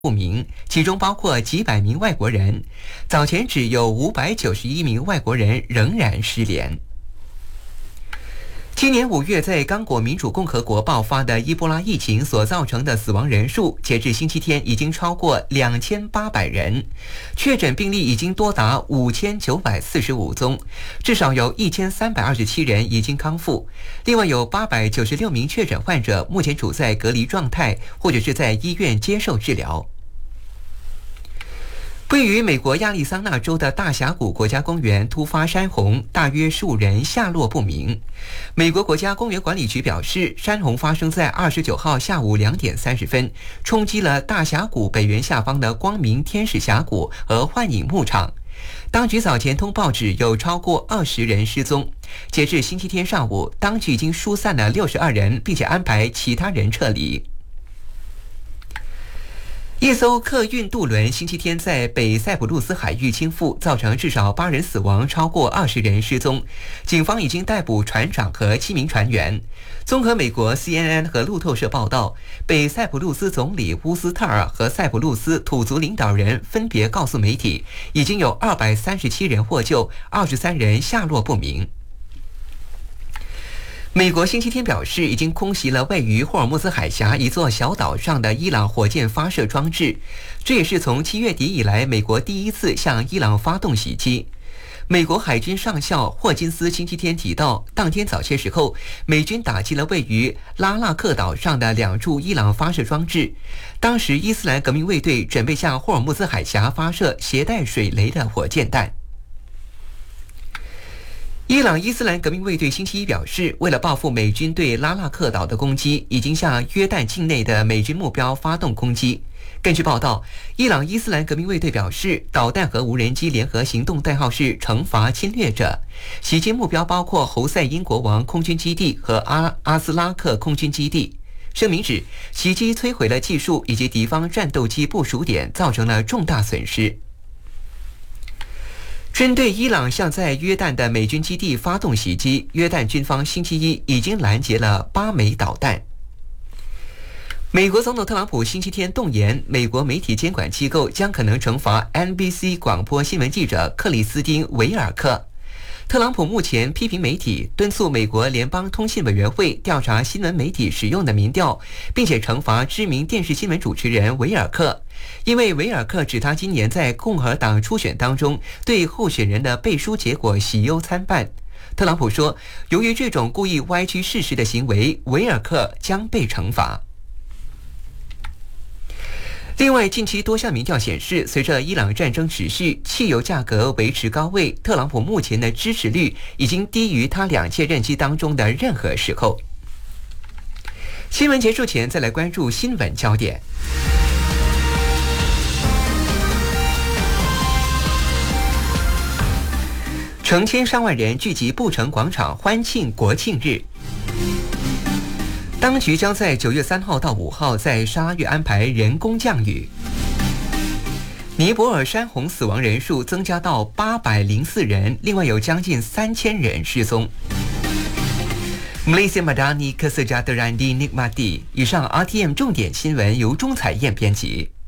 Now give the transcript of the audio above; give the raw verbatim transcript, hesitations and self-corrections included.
不明，其中包括几百名外国人。早前只有五百九十一名外国人仍然失联。今年五月在刚果民主共和国爆发的伊波拉疫情所造成的死亡人数，截至星期天已经超过两千八百人，确诊病例已经多达五千九百四十五宗，至少有一千三百二十七人已经康复，另外有八百九十六名确诊患者目前处在隔离状态，或者是在医院接受治疗。位于美国亚利桑那州的大峡谷国家公园突发山洪，大约数人下落不明。美国国家公园管理局表示，山洪发生在二十九号下午两点三十分，冲击了大峡谷北缘下方的光明天使峡谷和幻影牧场。当局早前通报指有超过二十人失踪。截至星期天上午，当局已经疏散了六十二人，并且安排其他人撤离。一艘客运渡轮星期天在北塞浦路斯海域倾覆，造成至少八人死亡，超过二十人失踪。警方已经逮捕船长和七名船员。综合美国 C N N 和路透社报道，北塞浦路斯总理乌斯特尔和塞浦路斯土族领导人分别告诉媒体，已经有二百三十七人获救，二十三人下落不明。美国星期天表示，已经空袭了位于霍尔木兹海峡一座小岛上的伊朗火箭发射装置，这也是从七月底以来美国第一次向伊朗发动袭击。美国海军上校霍金斯星期天提到，当天早些时候，美军打击了位于拉纳克岛上的两处伊朗发射装置，当时伊斯兰革命卫队准备向霍尔木兹海峡发射携带水雷的火箭弹。伊朗伊斯兰革命卫队星期一表示，为了报复美军对拉纳克岛的攻击，已经向约旦境内的美军目标发动攻击。根据报道，伊朗伊斯兰革命卫队表示，导弹和无人机联合行动代号是惩罚侵略者，袭击目标包括侯赛因国王空军基地和阿阿斯拉克空军基地。声明指，袭击摧毁了技术以及敌方战斗机部署点，造成了重大损失。针对伊朗向在约旦的美军基地发动袭击，约旦军方星期一已经拦截了八枚导弹。美国总统特朗普星期天动言，美国媒体监管机构将可能惩罚 N B C 广播新闻记者克里斯汀·维尔克。特朗普目前批评媒体，敦促美国联邦通信委员会调查新闻媒体使用的民调，并且惩罚知名电视新闻主持人维尔克，因为维尔克指他今年在共和党初选当中对候选人的背书结果喜忧参半。特朗普说，由于这种故意歪曲事实的行为，维尔克将被惩罚。另外，近期多项民调显示，随着伊朗战争持续，汽油价格维持高位，特朗普目前的支持率已经低于他两届任期当中的任何时候。新闻结束前，再来关注新闻焦点。成千上万人聚集布城广场欢庆国庆日。当局将在九月三号到五号在沙拉越安排人工降雨。尼泊尔山洪死亡人数增加到八百零四人，另外有将近三千人失踪。Malaysia Madani Kesejahteraan di Nikmati。以上 R T M 重点新闻由钟彩燕编辑。